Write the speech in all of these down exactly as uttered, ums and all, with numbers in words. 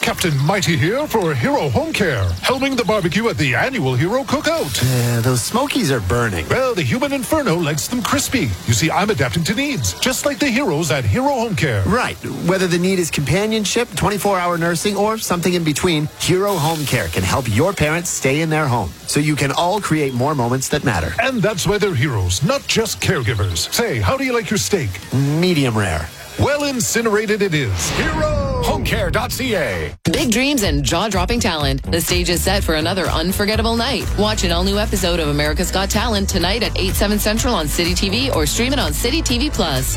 Captain Mighty here for Hero Home Care, helming the barbecue at the annual Hero Cookout. Yeah, those smokies are burning. Well, the human inferno likes them crispy. You see, I'm adapting to needs, just like the heroes at Hero Home Care. Right. Whether the need is companionship, twenty-four hour nursing, or something in between, Hero Home Care can help your parents stay in their home, so you can all create more moments that matter. And that's why they're heroes, not just caregivers. Say, how do you like your steak? Medium rare. Well incinerated it is. Hero Home Care dot C A. Big dreams and jaw-dropping talent. The stage is set for another unforgettable night. Watch an all-new episode of America's Got Talent tonight at eight, seven Central on City T V or stream it on City T V Plus.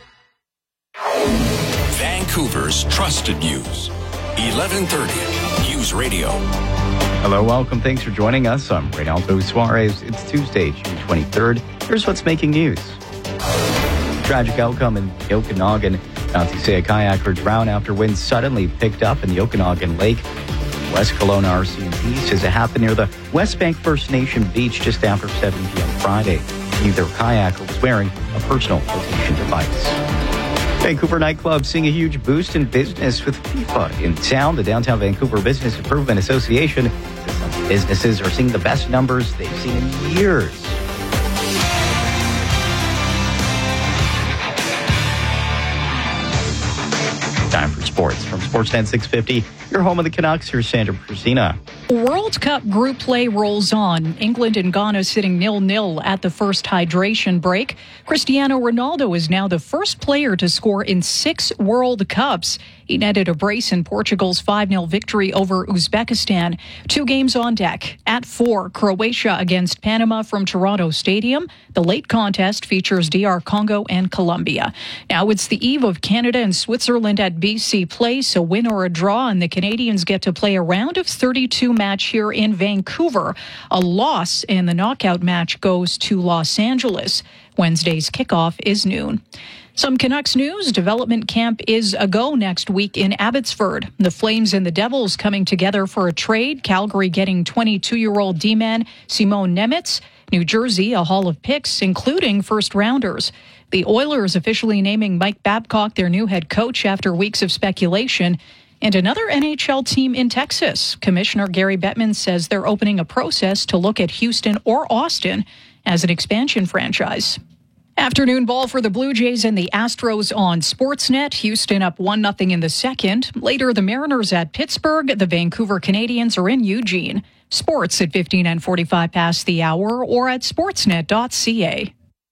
Vancouver's trusted news. eleven thirty News Radio. Hello, welcome. Thanks for joining us. I'm Reynaldo Suarez. It's Tuesday, June twenty-third. Here's what's making news. Tragic outcome in the Okanagan. Mounties say a kayaker drowned after winds suddenly picked up in the Okanagan Lake. West Kelowna R C M P says it happened near the West Bank First Nation beach just after seven p.m. Friday. Neither kayaker was wearing a personal flotation device. Vancouver nightclubs seeing a huge boost in business with FIFA in town. The Downtown Vancouver Business Improvement Association says some businesses are seeing the best numbers they've seen in years. Time for sports. From Sportsnet six fifty, your home of the Canucks, here's Sandra Prusina. World Cup group play rolls on. England and Ghana sitting nil-nil at the first hydration break. Cristiano Ronaldo is now the first player to score in six World Cups. He netted a brace in Portugal's five nil victory over Uzbekistan. Two games on deck. At four, Croatia against Panama from Toronto Stadium. The late contest features D R Congo and Colombia. Now it's the eve of Canada and Switzerland at B C Place, a win or a draw, and the Canadians get to play a round of thirty-two match here in Vancouver. A loss in the knockout match goes to Los Angeles. Wednesday's kickoff is noon. Some Canucks news. Development camp is a go next week in Abbotsford. The Flames and the Devils coming together for a trade. Calgary getting twenty-two-year-old D-man Simon Nemitz. New Jersey, a haul of picks, including first-rounders. The Oilers officially naming Mike Babcock their new head coach after weeks of speculation. And another N H L team in Texas. Commissioner Gary Bettman says they're opening a process to look at Houston or Austin as an expansion franchise. Afternoon ball for the Blue Jays and the Astros on Sportsnet. Houston up one nothing in the second. Later, the Mariners at Pittsburgh. The Vancouver Canadians are in Eugene. Sports at fifteen and forty-five past the hour or at sportsnet dot c a.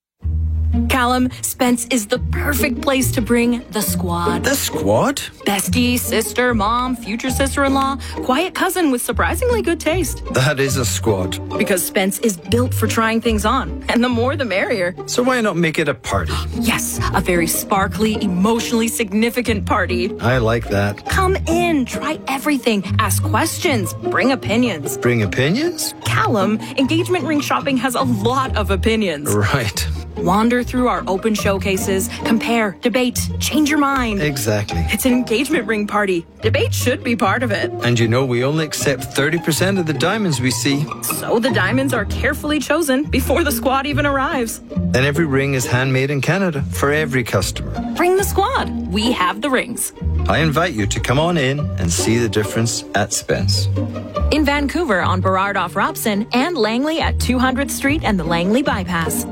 Callum, Spence is the perfect place to bring the squad. The squad? Bestie, sister, mom, future sister-in-law, quiet cousin with surprisingly good taste. That is a squad. Because Spence is built for trying things on, and the more the merrier. So why not make it a party? Yes, a very sparkly, emotionally significant party. I like that. Come in, try everything, ask questions, bring opinions. Bring opinions? Callum, engagement ring shopping has a lot of opinions. Right. Wander through our open showcases, compare, debate, change your mind. Exactly. It's an engagement ring party. Debate should be part of it. And you know we only accept thirty percent of the diamonds we see. So the diamonds are carefully chosen before the squad even arrives. And every ring is handmade in Canada for every customer. Bring the squad. We have the rings. I invite you to come on in and see the difference at Spence. In Vancouver on Burrard off Robson and Langley at two hundredth Street and the Langley Bypass.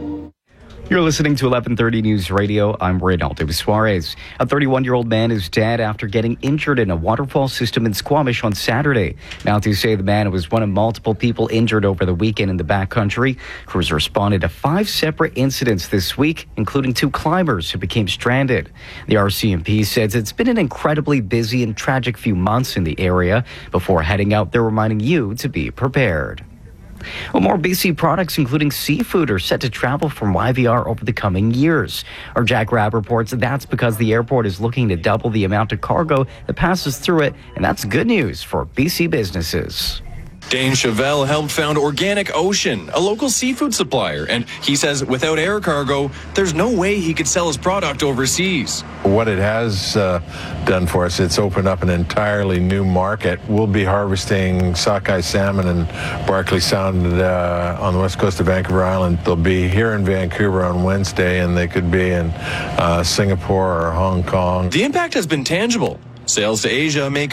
You're listening to eleven thirty News Radio. I'm Reynaldo Suarez. A thirty-one-year-old man is dead after getting injured in a waterfall system in Squamish on Saturday. Mounties say the man was one of multiple people injured over the weekend in the backcountry. Crews responded to five separate incidents this week, including two climbers who became stranded. The R C M P says it's been an incredibly busy and tragic few months in the area. Before heading out, they're reminding you to be prepared. Well, more B C products, including seafood, are set to travel from Y V R over the coming years. Our Jack Rabb reports that that's because the airport is looking to double the amount of cargo that passes through it, and that's good news for B C businesses. Dane Chevelle helped found Organic Ocean, a local seafood supplier, and he says without air cargo, there's no way he could sell his product overseas. What it has uh, done for us, it's opened up an entirely new market. We'll be harvesting sockeye salmon and Barkley Sound uh, on the west coast of Vancouver Island. They'll be here in Vancouver on Wednesday, and they could be in uh, Singapore or Hong Kong. The impact has been tangible. Sales to Asia make